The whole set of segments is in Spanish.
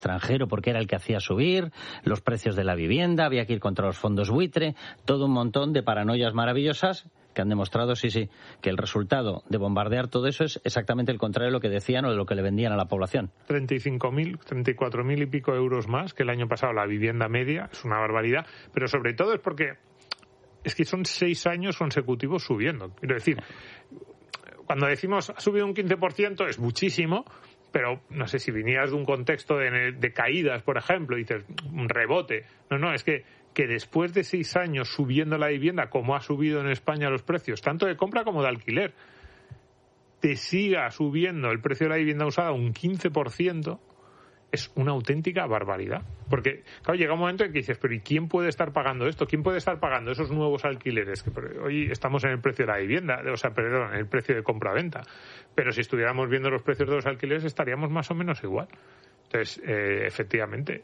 extranjero porque era el que hacía subir los precios de la vivienda, había que ir contra los fondos buitre, todo un montón de paranoias maravillosas que han demostrado, que el resultado de bombardear todo eso es exactamente el contrario de lo que decían o de lo que le vendían a la población. 35.000, 34.000 y pico euros más que el año pasado la vivienda media, es una barbaridad, pero sobre todo es porque es que son 6 años consecutivos subiendo. Quiero decir, cuando decimos ha subido un 15% es muchísimo, pero no sé si vinieras de un contexto de caídas, por ejemplo, y dices un rebote. No, es que después de 6 años subiendo la vivienda, como ha subido en España los precios, tanto de compra como de alquiler, te siga subiendo el precio de la vivienda usada un 15%, es una auténtica barbaridad. Porque, claro, llega un momento en que dices, pero ¿y quién puede estar pagando esto? ¿Quién puede estar pagando esos nuevos alquileres? Que hoy estamos en el precio de la vivienda, en el precio de compra-venta. Pero si estuviéramos viendo los precios de los alquileres, estaríamos más o menos igual. Entonces, efectivamente,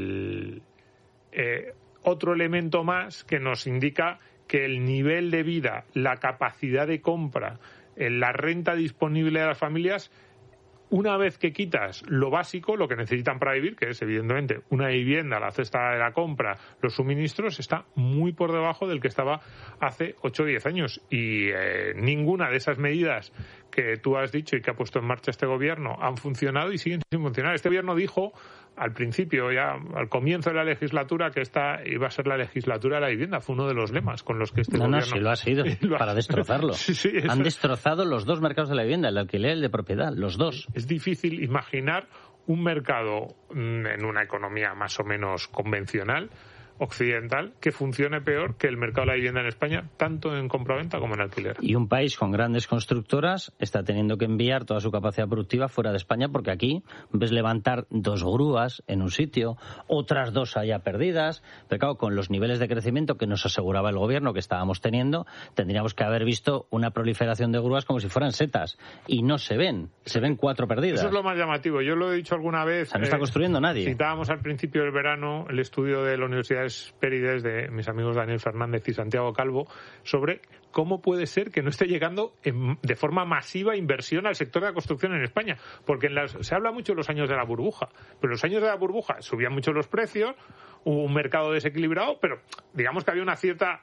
otro elemento más que nos indica que el nivel de vida, la capacidad de compra, la renta disponible de las familias, una vez que quitas lo básico, lo que necesitan para vivir, que es evidentemente una vivienda, la cesta de la compra, los suministros, está muy por debajo del que estaba hace 8 o 10 años. Y ninguna de esas medidas que tú has dicho y que ha puesto en marcha este gobierno han funcionado y siguen sin funcionar. Este gobierno dijo al principio, ya al comienzo de la legislatura, que esta iba a ser la legislatura de la vivienda. Fue uno de los lemas con los que este gobierno... No, sí lo ha sido, para destrozarlo. Sí, han destrozado los dos mercados de la vivienda, el alquiler y el de propiedad, los dos. Es difícil imaginar un mercado en una economía más o menos convencional, occidental, que funcione peor que el mercado de la vivienda en España, tanto en compraventa como en alquiler. Y un país con grandes constructoras está teniendo que enviar toda su capacidad productiva fuera de España, porque aquí ves levantar 2 grúas en un sitio, otras 2 allá perdidas, pero claro, con los niveles de crecimiento que nos aseguraba el gobierno que estábamos teniendo, tendríamos que haber visto una proliferación de grúas como si fueran setas, y no se ven 4 perdidas. Eso es lo más llamativo, yo lo he dicho alguna vez. O sea, no está construyendo nadie. Citábamos al principio del verano el estudio de la Universidad Pérides, de mis amigos Daniel Fernández y Santiago Calvo, sobre cómo puede ser que no esté llegando de forma masiva inversión al sector de la construcción en España, porque se habla mucho de los años de la burbuja, pero en los años de la burbuja subían mucho los precios, hubo un mercado desequilibrado, pero digamos que había una cierta...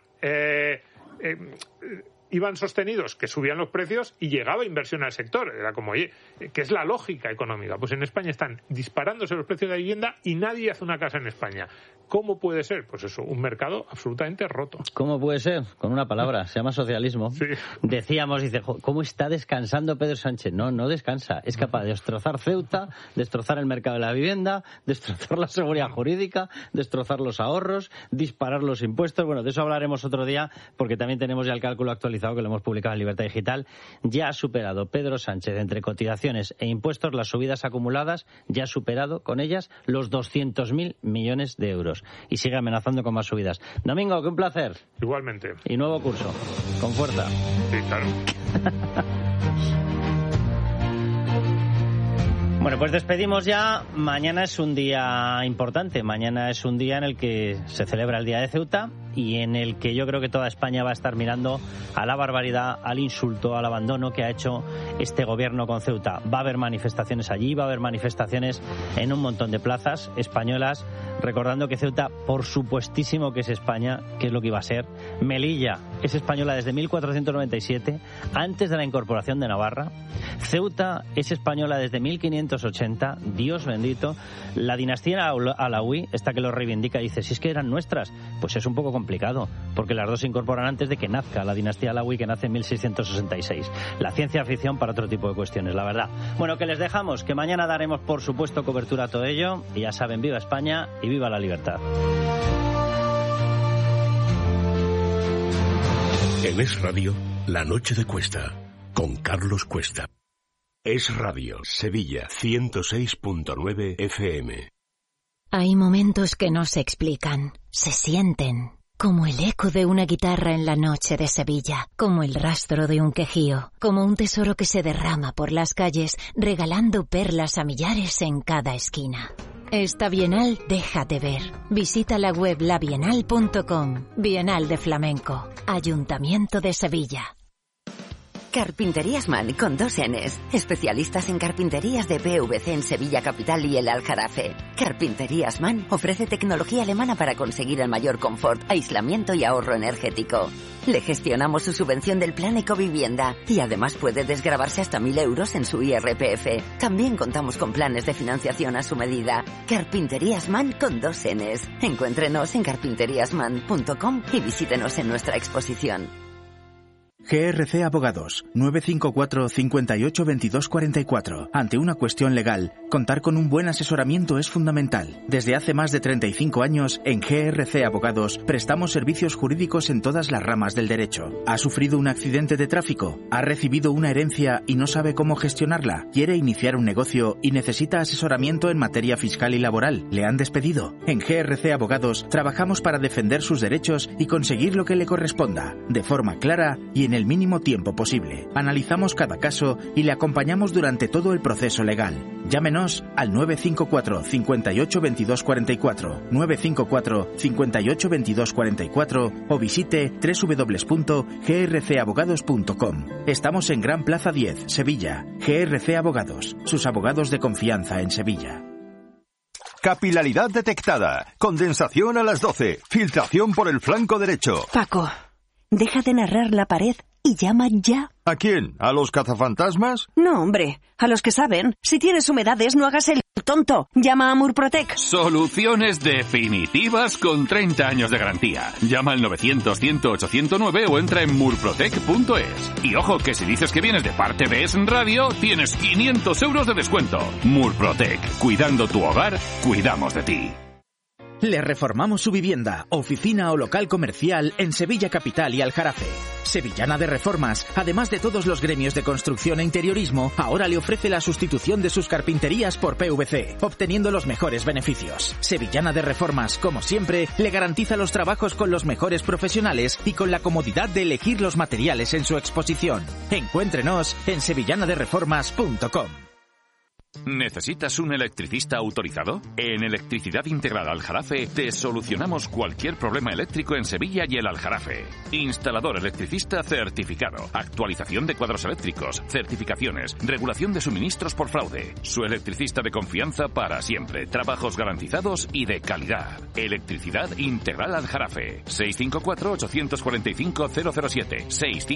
iban sostenidos, que subían los precios y llegaba inversión al sector. Era como, oye, ¿qué es la lógica económica? Pues en España están disparándose los precios de la vivienda y nadie hace una casa en España. ¿Cómo puede ser? Pues eso, un mercado absolutamente roto. ¿Cómo puede ser? Con una palabra, se llama socialismo. Sí. Decíamos, ¿cómo está descansando Pedro Sánchez? No descansa. Es capaz de destrozar Ceuta, destrozar el mercado de la vivienda, destrozar la seguridad jurídica, destrozar los ahorros, disparar los impuestos. Bueno, de eso hablaremos otro día, porque también tenemos ya el cálculo actualizado que lo hemos publicado en Libertad Digital. Ya ha superado Pedro Sánchez, entre cotizaciones e impuestos, las subidas acumuladas, ya ha superado con ellas los 200.000 millones de euros. Y sigue amenazando con más subidas. Domingo, que un placer. Igualmente. Y nuevo curso. Con fuerza. Sí, claro. Bueno, pues despedimos ya. Mañana es un día importante. Mañana es un día en el que se celebra el Día de Ceuta y en el que yo creo que toda España va a estar mirando a la barbaridad, al insulto, al abandono que ha hecho este gobierno con Ceuta. Va a haber manifestaciones allí, va a haber manifestaciones en un montón de plazas españolas, recordando que Ceuta, por supuestísimo que es España, que es lo que iba a ser. Melilla es española desde 1497, antes de la incorporación de Navarra. Ceuta es española desde 1580, Dios bendito. La dinastía alauí, esta que lo reivindica, dice, si es que eran nuestras, pues es un poco complicado, porque las dos se incorporan antes de que nazca la dinastía alauí, que nace en 1666. La ciencia ficción para otro tipo de cuestiones, la verdad. Bueno, que les dejamos, que mañana daremos, por supuesto, cobertura a todo ello, y ya saben, viva España y viva la libertad. En Es Radio, La Noche de Cuesta, con Carlos Cuesta. Es Radio, Sevilla, 106.9 FM. Hay momentos que no se explican, se sienten. Como el eco de una guitarra en la noche de Sevilla, como el rastro de un quejío, como un tesoro que se derrama por las calles, regalando perlas a millares en cada esquina. Esta Bienal déjate ver. Visita la web labienal.com. Bienal de Flamenco. Ayuntamiento de Sevilla. Carpinterías Man con 2 Ns. Especialistas en carpinterías de PVC en Sevilla Capital y el Aljarafe. Carpinterías Man ofrece tecnología alemana para conseguir el mayor confort, aislamiento y ahorro energético. Le gestionamos su subvención del plan Ecovivienda y además puede desgravarse hasta 1.000 euros en su IRPF. También contamos con planes de financiación a su medida. Carpinterías Man con 2 Ns. Encuéntrenos en carpinteriasman.com y visítenos en nuestra exposición. GRC Abogados, 954 58 22 44. Ante una cuestión legal, contar con un buen asesoramiento es fundamental. Desde hace más de 35 años, en GRC Abogados, prestamos servicios jurídicos en todas las ramas del derecho. ¿Ha sufrido un accidente de tráfico? ¿Ha recibido una herencia y no sabe cómo gestionarla? ¿Quiere iniciar un negocio y necesita asesoramiento en materia fiscal y laboral? ¿Le han despedido? En GRC Abogados, trabajamos para defender sus derechos y conseguir lo que le corresponda, de forma clara y en el mínimo tiempo posible. Analizamos cada caso y le acompañamos durante todo el proceso legal. Llámenos al 954 58 22 44, 954 58 22 44 o visite www.grcabogados.com. Estamos en Gran Plaza 10, Sevilla. GRC Abogados, sus abogados de confianza en Sevilla. Capilaridad detectada. Condensación a las 12. Filtración por el flanco derecho. Paco, deja de narrar la pared y llama ya. ¿A quién? ¿A los cazafantasmas? No, hombre, a los que saben. Si tienes humedades, no hagas el tonto. Llama a Murprotec. Soluciones definitivas con 30 años de garantía. Llama al 900-100-809 o entra en murprotec.es. Y ojo, que si dices que vienes de parte de Es Radio, tienes 500 euros de descuento. Murprotec. Cuidando tu hogar, cuidamos de ti. Le reformamos su vivienda, oficina o local comercial en Sevilla Capital y Aljarafe. Sevillana de Reformas, además de todos los gremios de construcción e interiorismo, ahora le ofrece la sustitución de sus carpinterías por PVC, obteniendo los mejores beneficios. Sevillana de Reformas, como siempre, le garantiza los trabajos con los mejores profesionales y con la comodidad de elegir los materiales en su exposición. Encuéntrenos en sevillanadereformas.com. ¿Necesitas un electricista autorizado? En Electricidad Integral Aljarafe te solucionamos cualquier problema eléctrico en Sevilla y el Aljarafe. Instalador electricista certificado, actualización de cuadros eléctricos, certificaciones, regulación de suministros por fraude. Su electricista de confianza para siempre, trabajos garantizados y de calidad. Electricidad Integral Aljarafe. 654-845-007.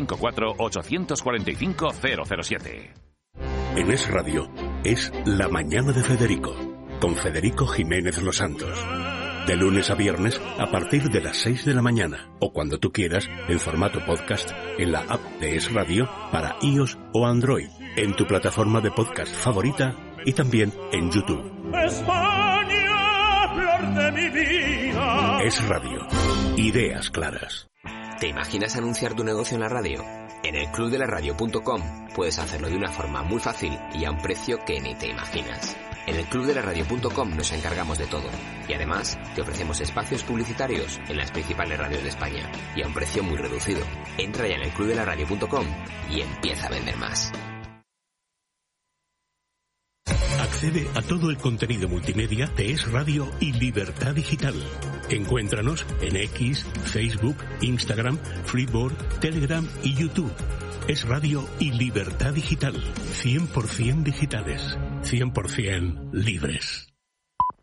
654-845-007. En Es Radio es La Mañana de Federico, con Federico Jiménez Los Santos. De lunes a viernes a partir de las 6 de la mañana o cuando tú quieras en formato podcast en la app de Es Radio para iOS o Android, en tu plataforma de podcast favorita y también en YouTube. España, flor de mi vida. Es Radio. Ideas claras. ¿Te imaginas anunciar tu negocio en la radio? En el clubdelaradio.com puedes hacerlo de una forma muy fácil y a un precio que ni te imaginas. En el clubdelaradio.com nos encargamos de todo y además te ofrecemos espacios publicitarios en las principales radios de España y a un precio muy reducido. Entra ya en el clubdelaradio.com y empieza a vender más. Accede a todo el contenido multimedia de Es Radio y Libertad Digital. Encuéntranos en X, Facebook, Instagram, Freeboard, Telegram y YouTube. Es Radio y Libertad Digital. 100% digitales. 100% libres.